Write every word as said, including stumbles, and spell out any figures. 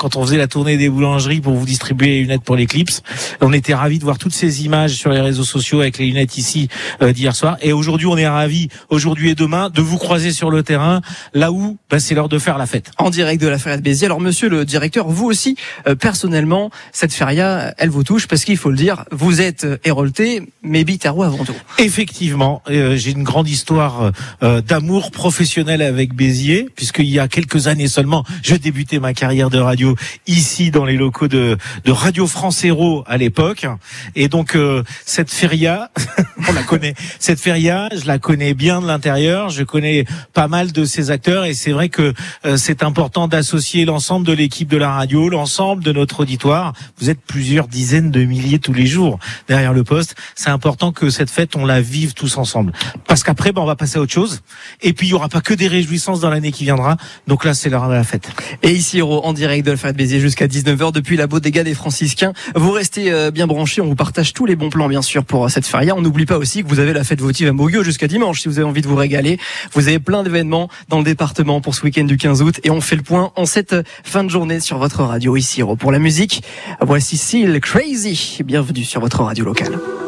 quand on faisait la tournée des boulangeries pour vous distribuer les lunettes pour l'Eclipse. On était ravis de voir toutes ces images sur les réseaux sociaux avec les lunettes ici euh, d'hier soir. Et aujourd'hui, on est ravis, aujourd'hui et demain, de vous croiser sur le terrain, là où bah, c'est l'heure de faire la fête. En direct de la Feria de Béziers. Alors, monsieur le directeur, vous aussi, euh, personnellement, cette feria, elle vous touche parce qu'il faut le dire, vous êtes héroltais, mais Bitaro avant tout. Effectivement, euh, j'ai une grande histoire euh, d'amour professionnel avec Béziers, puisqu'il y a quelques années seulement, je débutais ma carrière de radio ici dans les locaux de, de Radio France Héros à l'époque. Et donc euh, cette feria, on la connaît. Cette feria, je la connais bien de l'intérieur. Je connais pas mal de ses acteurs, et c'est vrai que euh, c'est important d'associer l'ensemble de l'équipe de la radio, l'ensemble de notre auditoire. Vous êtes plusieurs dizaines de milliers tous les jours derrière le poste. C'est important que cette fête, on la vive tous ensemble. Parce qu'après, ben, on va passer à autre chose. Et puis, il y aura pas que des réjouissances dans l'année qui viendra. Donc là, c'est l'heure de la fête. Et ici, en direct de la Feria de Béziers jusqu'à dix-neuf heures depuis la Bodega des Franciscains. Vous restez bien branchés. On vous partage tous les bons plans, bien sûr, pour cette feria. On n'oublie pas aussi que vous avez la fête votive à Moguio jusqu'à dimanche. Si vous avez envie de vous régaler, vous avez plein d'événements dans le département pour ce week-end du quinze août. Et on fait le point en cette fin de journée sur votre radio ici. Pour la musique, voici Seal Crazy. Bienvenue sur votre radio locale.